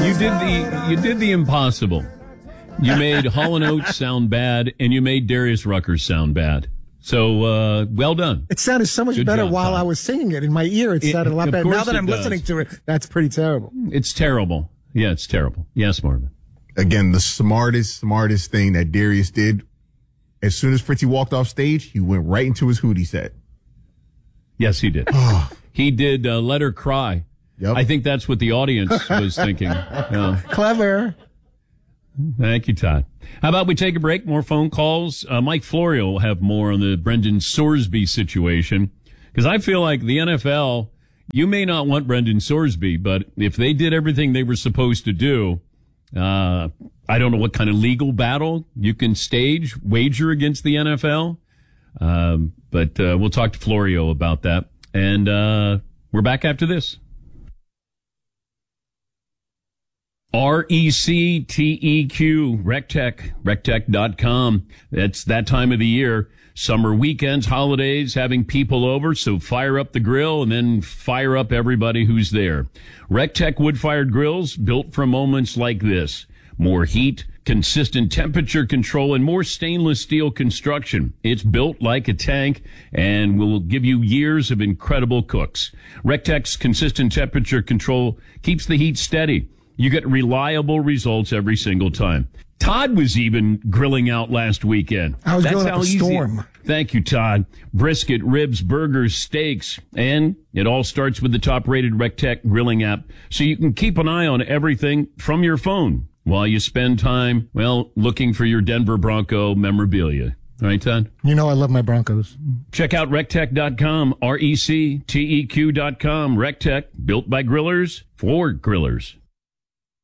You did the impossible. You made Hall & Oates sound bad, and you made Darius Rucker sound bad. So, well done. It sounded so much better while I was singing it. In my ear, it sounded a lot better. Now that I'm listening to it, that's pretty terrible. It's terrible. Yeah, it's terrible. Yes, Marvin. Again, the smartest thing that Darius did, as soon as Fritzy walked off stage, he went right into his Hootie set. Yes, he did. He did Let Her Cry. Yep. I think that's what the audience was thinking. Clever. Thank you, Todd. How about we take a break? More phone calls. Mike Florio will have more on the Brendan Sorsby situation. Because I feel like the NFL, you may not want Brendan Sorsby, but if they did everything they were supposed to do, I don't know what kind of legal battle you can wager against the NFL. But we'll talk to Florio about that. And we're back after this. RECTEQ, RecTech, RecTech.com. It's that time of the year. Summer weekends, holidays, having people over. So fire up the grill and then fire up everybody who's there. RecTech wood-fired grills built for moments like this. More heat, consistent temperature control, and more stainless steel construction. It's built like a tank and will give you years of incredible cooks. RecTech's consistent temperature control keeps the heat steady. You get reliable results every single time. Todd was even grilling out last weekend. I was grilling up a storm. Thank you, Todd. Brisket, ribs, burgers, steaks, and it all starts with the top-rated RecTech grilling app, so you can keep an eye on everything from your phone while you spend time, looking for your Denver Bronco memorabilia. All right, Todd? You know I love my Broncos. Check out RecTech.com, RECTEQ.com. RecTech, built by grillers for grillers.